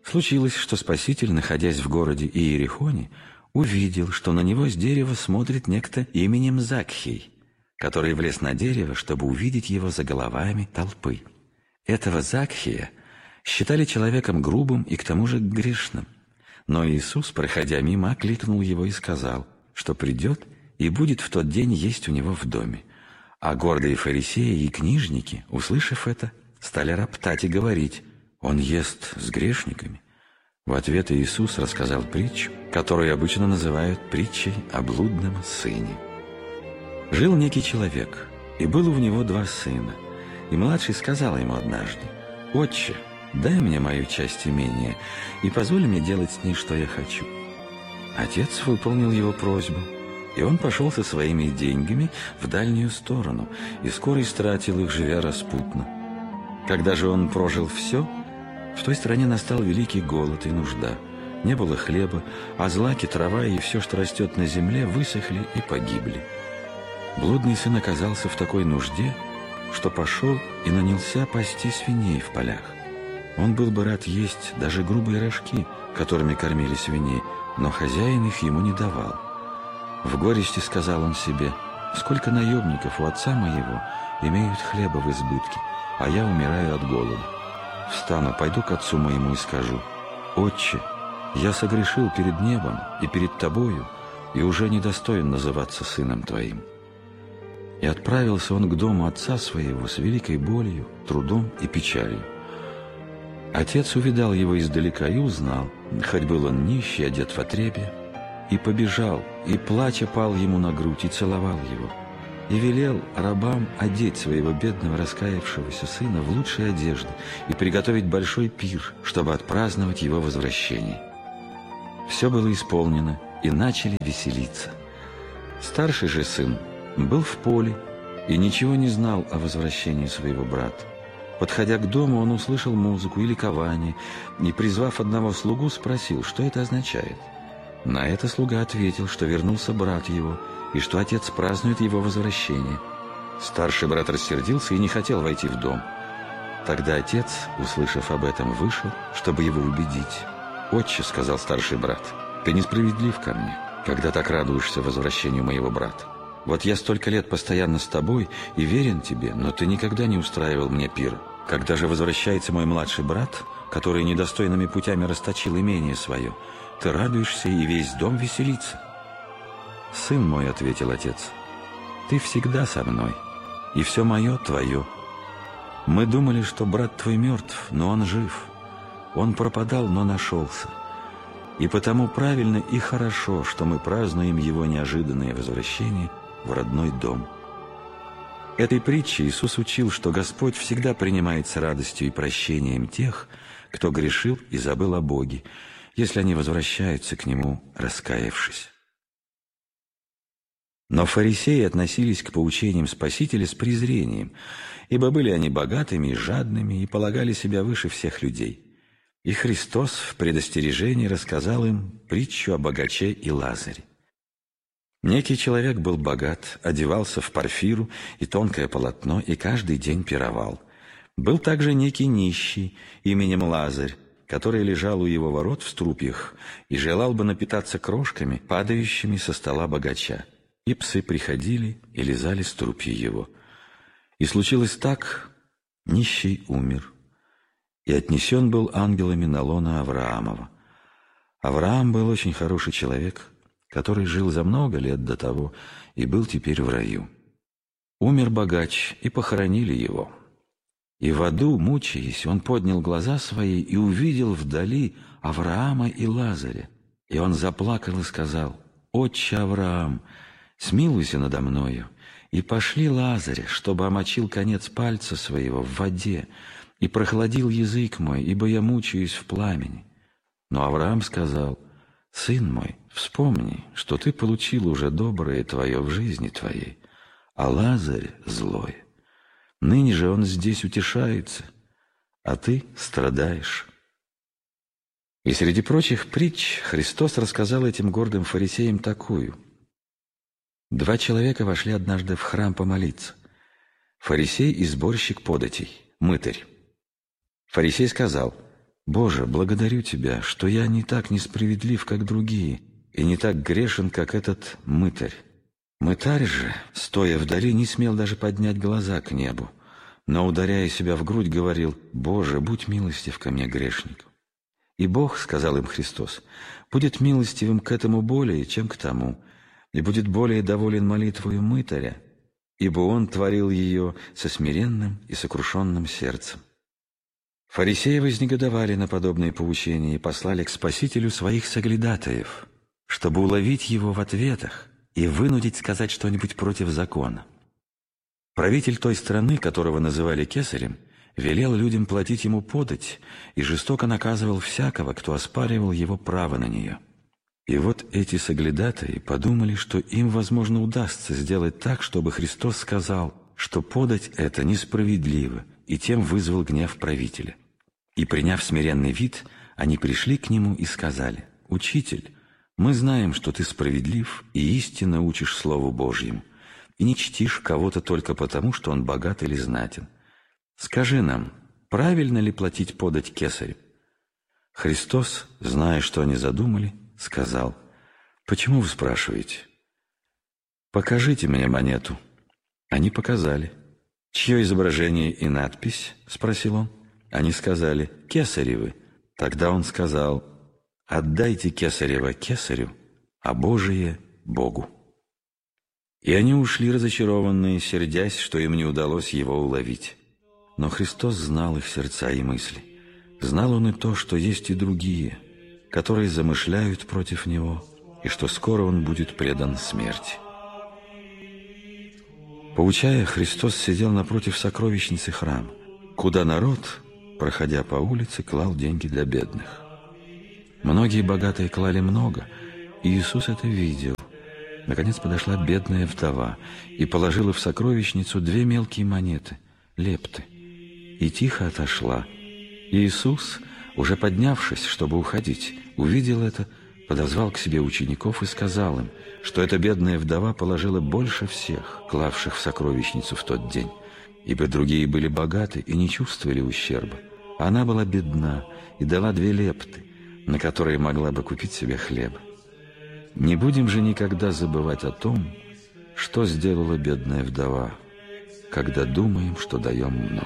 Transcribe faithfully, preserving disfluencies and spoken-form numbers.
Случилось, что Спаситель, находясь в городе Иерихоне, увидел, что на него с дерева смотрит некто именем Закхей, который влез на дерево, чтобы увидеть его за головами толпы. Этого Закхея считали человеком грубым и к тому же грешным. Но Иисус, проходя мимо, окликнул его и сказал, что придет и будет в тот день есть у него в доме. А гордые фарисеи и книжники, услышав это, стали роптать и говорить: «Он ест с грешниками». В ответ Иисус рассказал притчу, которую обычно называют притчей о блудном сыне. Жил некий человек, и было у него два сына. И младший сказал ему однажды: «Отче, дай мне мою часть имения и позволь мне делать с ней, что я хочу». Отец выполнил его просьбу, и он пошел со своими деньгами в дальнюю сторону и скоро истратил их, живя распутно. Когда же он прожил все, в той стране настал великий голод и нужда. Не было хлеба, а злаки, трава и все, что растет на земле, высохли и погибли. Блудный сын оказался в такой нужде, что пошел и нанялся пасти свиней в полях. Он был бы рад есть даже грубые рожки, которыми кормили свиней, но хозяин их ему не давал. В горести сказал он себе: «Сколько наемников у отца моего имеют хлеба в избытке, а я умираю от голода. Встану, пойду к отцу моему и скажу: Отче, я согрешил перед небом и перед тобою, и уже недостоин называться сыном твоим». И отправился он к дому отца своего с великой болью, трудом и печалью. Отец увидал его издалека и узнал, хоть был он нищий, одет в отребье, и побежал, и, плача, пал ему на грудь и целовал его, и велел рабам одеть своего бедного раскаявшегося сына в лучшие одежды и приготовить большой пир, чтобы отпраздновать его возвращение. Все было исполнено, и начали веселиться. Старший же сын был в поле и ничего не знал о возвращении своего брата. Подходя к дому, он услышал музыку и ликование, и, призвав одного слугу, спросил, что это означает. На это слуга ответил, что вернулся брат его, и что отец празднует его возвращение. Старший брат рассердился и не хотел войти в дом. Тогда отец, услышав об этом, вышел, чтобы его убедить. «Отче, — сказал старший брат, — ты несправедлив ко мне, когда так радуешься возвращению моего брата. Вот я столько лет постоянно с тобой и верен тебе, но ты никогда не устраивал мне пир. Когда же возвращается мой младший брат, который недостойными путями расточил имение свое, ты радуешься, и весь дом веселится». «Сын мой, — ответил отец, — ты всегда со мной, и все мое твое. Мы думали, что брат твой мертв, но он жив. Он пропадал, но нашелся. И потому правильно и хорошо, что мы празднуем его неожиданное возвращение в родной дом». Этой притчей Иисус учил, что Господь всегда принимает с радостью и прощением тех, кто грешил и забыл о Боге, если они возвращаются к Нему, раскаявшись. Но фарисеи относились к поучениям Спасителя с презрением, ибо были они богатыми и жадными и полагали себя выше всех людей. И Христос в предостережении рассказал им притчу о богаче и Лазаре. Некий человек был богат, одевался в парфиру и тонкое полотно, и каждый день пировал. Был также некий нищий именем Лазарь, который лежал у его ворот в струпьях и желал бы напитаться крошками, падающими со стола богача. И псы приходили и лизали струпья его. И случилось так: нищий умер, и отнесен был ангелами на лоно Авраамова. Авраам был очень хороший человек, который жил за много лет до того и был теперь в раю. Умер богач, и похоронили его. И в аду, мучаясь, он поднял глаза свои и увидел вдали Авраама и Лазаря. И он заплакал и сказал: «Отче Авраам, смилуйся надо мною, и пошли Лазаря, чтобы омочил конец пальца своего в воде и прохладил язык мой, ибо я мучаюсь в пламени». Но Авраам сказал: «Сын мой, вспомни, что ты получил уже доброе твое в жизни твоей, а Лазарь злое. Ныне же он здесь утешается, а ты страдаешь». И среди прочих притч Христос рассказал этим гордым фарисеям такую. Два человека вошли однажды в храм помолиться. Фарисей и сборщик податей, мытарь. Фарисей сказал: «Боже, благодарю Тебя, что я не так несправедлив, как другие, и не так грешен, как этот мытарь». Мытарь же, стоя вдали, не смел даже поднять глаза к небу, но, ударяя себя в грудь, говорил: «Боже, будь милостив ко мне, грешнику». И Бог, сказал им Христос, будет милостивым к этому более, чем к тому, и будет более доволен молитвою мытаря, ибо он творил ее со смиренным и сокрушенным сердцем. Фарисеи вознегодовали на подобные поучения и послали к Спасителю своих соглядатаев, чтобы уловить его в ответах и вынудить сказать что-нибудь против закона. Правитель той страны, которого называли кесарем, велел людям платить ему подать и жестоко наказывал всякого, кто оспаривал его право на нее. И вот эти соглядатаи подумали, что им, возможно, удастся сделать так, чтобы Христос сказал, что подать это несправедливо, и тем вызвал гнев правителя. И, приняв смиренный вид, они пришли к нему и сказали: «Учитель, мы знаем, что ты справедлив и истинно учишь Слову Божьему, и не чтишь кого-то только потому, что он богат или знатен. Скажи нам, правильно ли платить подать кесарю?» Христос, зная, что они задумали, сказал: «Почему вы спрашиваете? Покажите мне монету». Они показали. «Чье изображение и надпись?» — спросил он. Они сказали: «Кесаревы». Тогда он сказал: «Отдайте кесарева кесарю, а Божие — Богу». И они ушли разочарованные, сердясь, что им не удалось его уловить. Но Христос знал их сердца и мысли. Знал он и то, что есть и другие, которые замышляют против него, и что скоро он будет предан смерти. Поучая, Христос сидел напротив сокровищницы храма, куда народ, проходя по улице, клал деньги для бедных. Многие богатые клали много, и Иисус это видел. Наконец подошла бедная вдова и положила в сокровищницу две мелкие монеты, лепты, и тихо отошла. И Иисус, уже поднявшись, чтобы уходить, увидел это, подозвал к себе учеников и сказал им, что эта бедная вдова положила больше всех, клавших в сокровищницу в тот день, ибо другие были богаты и не чувствовали ущерба. Она была бедна и дала две лепты, на которые могла бы купить себе хлеба. Не будем же никогда забывать о том, что сделала бедная вдова, когда думаем, что даем много.